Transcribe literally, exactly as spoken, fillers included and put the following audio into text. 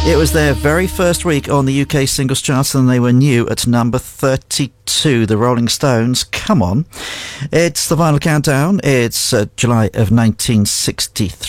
It was their very first week on the U K singles charts, and they were new at number thirty-two. The Rolling Stones, Come On. It's the final countdown. It's uh, July of nineteen sixty-three.